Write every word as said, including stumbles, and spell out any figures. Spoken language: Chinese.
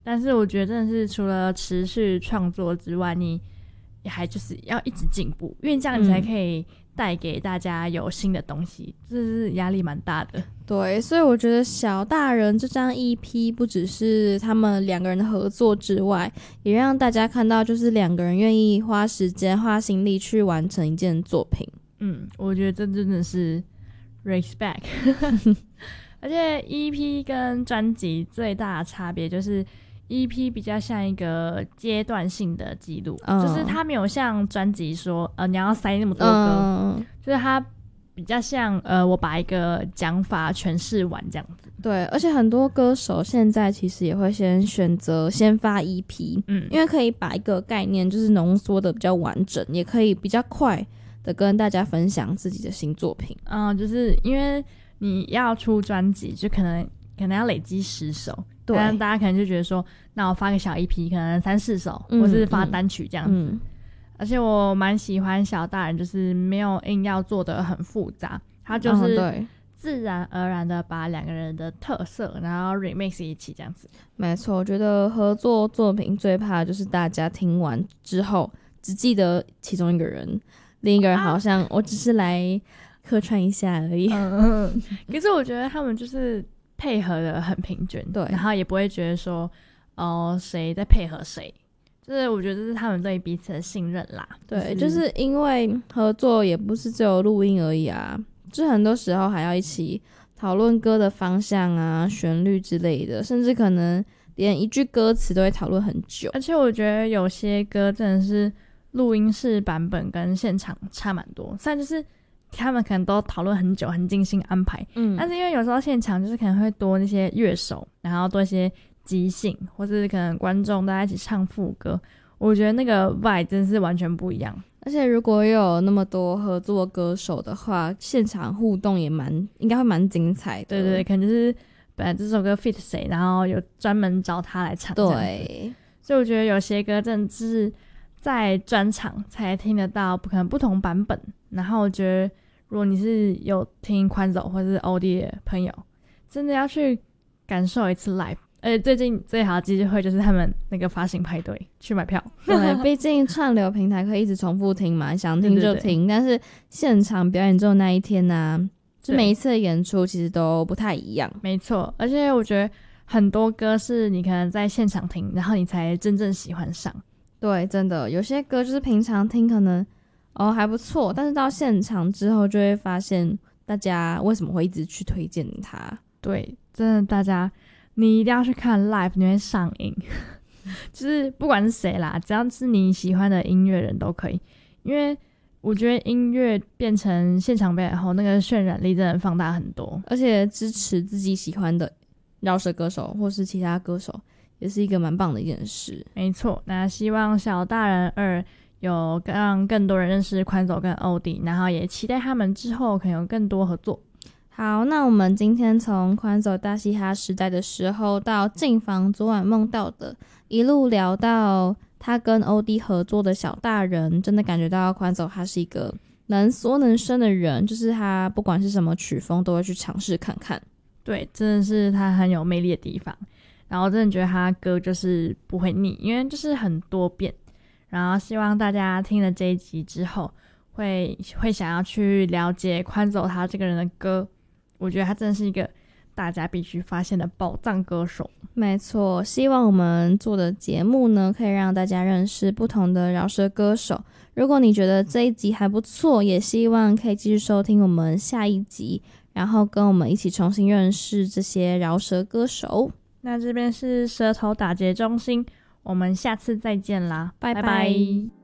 但是我觉得真的是除了持续创作之外，你也还就是要一直进步，因为这样你才可以带给大家有新的东西，这是压力蛮大的。 对，所以我觉得小大人这张 E P 不只是他们两个人的合作之外，也让大家看到就是两个人愿意花时间花心力去完成一件作品。 嗯，我觉得这真的是 respect 而且 E P 跟专辑最大的差别就是 E P 比较像一个阶段性的记录、嗯、就是它没有像专辑说呃你要塞那么多歌、嗯、就是它比较像呃我把一个讲法诠释完这样子。 对，而且很多歌手现在其实也会先选择先发 E P， 嗯，因为可以把一个概念就是浓缩的比较完整，也可以比较快的跟大家分享自己的新作品。 嗯，就是因为你要出专辑就可能可能要累积十首，对，但大家可能就觉得说那我发个小 E P 可能三四首、嗯、或是发单曲这样子、嗯、而且我蛮喜欢小大人就是没有硬要做得很复杂，他就是自然而然的把两个人的特色然后 remix 一起这样子。 没错，我觉得合作作品最怕的就是大家听完之后只记得其中一个人，另一个人好像我只是来客串一下而已、 嗯嗯、可是我觉得他们就是配合的很平均，对，然后也不会觉得说哦谁在配合谁，就是我觉得这是他们对彼此的信任啦。 对、就是、就是因为合作也不是只有录音而已啊，就很多时候还要一起讨论歌的方向啊旋律之类的，甚至可能连一句歌词都会讨论很久。 而且我觉得有些歌真的是录音室版本跟现场差蛮多，虽然就是他们可能都讨论很久很精心安排，嗯，但是因为有时候现场就是可能会多那些乐手，然后多一些即兴，或是可能观众大家一起唱副歌，我觉得那个 vibe 真是完全不一样。 而且如果有那么多合作歌手的话，现场互动也蛮应该会蛮精彩的。 对对对，可能就是本来这首歌 fit 谁，然后有专门找他来唱。对，所以我觉得有些歌真的是在专场才听得到可能不同版本，然后我觉得如果你是有听宽走或是 O D 的朋友，真的要去感受一次 live。而且最近最好的机会就是他们那个发行派对，去买票。 对，毕竟串流平台可以一直重复听嘛，想听就听。对对对，但是现场表演只有那一天啊，就每一次的演出其实都不太一样。 没错，而且我觉得很多歌是你可能在现场听，然后你才真正喜欢上。 对，真的有些歌就是平常听可能哦还不错，但是到现场之后就会发现大家为什么会一直去推荐它。 对，真的大家你一定要去看 live， 你会上瘾就是不管是谁啦，只要是你喜欢的音乐人都可以，因为我觉得音乐变成现场表演后那个渲染力真的放大很多， 而且支持自己喜欢的饶舌歌手或是其他歌手也是一个蛮棒的一件事。 没错，那希望小大人二有让更多人认识宽走跟欧弟，然后也期待他们之后可能有更多合作。 好，那我们今天从宽走大嘻哈时代的时候到进房昨晚梦到的，一路聊到他跟欧弟合作的小大人，真的感觉到宽走他是一个能缩能伸的人，就是他不管是什么曲风都会去尝试看看。 对，真的是他很有魅力的地方，然后真的觉得他歌就是不会腻，因为就是很多变，然后希望大家听了这一集之后会会想要去了解宽走他这个人的歌，我觉得他真的是一个大家必须发现的宝藏歌手。 没错，希望我们做的节目呢可以让大家认识不同的饶舌歌手，如果你觉得这一集还不错，也希望可以继续收听我们下一集，然后跟我们一起重新认识这些饶舌歌手。 那这边是舌头打结中心，我们下次再见啦，拜拜。拜拜。